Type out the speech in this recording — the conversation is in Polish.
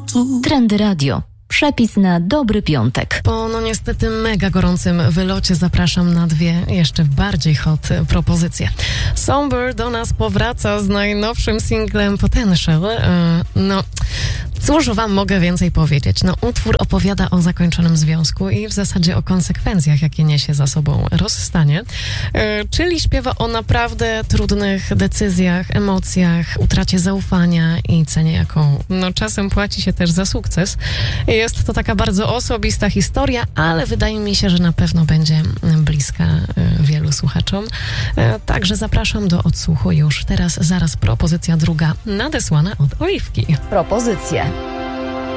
Trendy Radio. Przepis na dobry piątek. Po niestety mega gorącym wylocie zapraszam na dwie jeszcze bardziej hot propozycje. Somber do nas powraca z najnowszym singlem Potential. Cóż wam mogę więcej powiedzieć? Utwór opowiada o zakończonym związku i w zasadzie o konsekwencjach, jakie niesie za sobą rozstanie. Czyli śpiewa o naprawdę trudnych decyzjach, emocjach, utracie zaufania i cenie, jaką czasem płaci się też za sukces. Jest to taka bardzo osobista historia, ale wydaje mi się, że na pewno będzie bliska wielu słuchaczom. Także zapraszam do odsłuchu już teraz. Zaraz propozycja druga nadesłana od Oliwki. Propozycje.